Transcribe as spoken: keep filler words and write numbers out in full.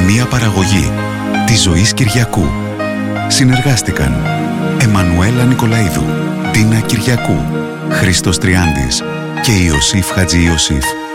Μία παραγωγή της Ζωής Κυριακού. Συνεργάστηκαν Εμμανουέλα Νικολαίδου, Τίνα Κυριακού, Χρήστος Τριάντης και Ιωσήφ Χατζη Ιωσήφ.